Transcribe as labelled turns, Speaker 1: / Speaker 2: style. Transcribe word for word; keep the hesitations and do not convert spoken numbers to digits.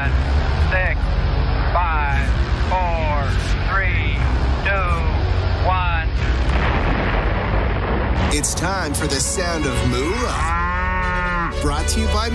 Speaker 1: seven, six, five, four, three, two, one.
Speaker 2: It's time for the sound of Moolah. Brought to you by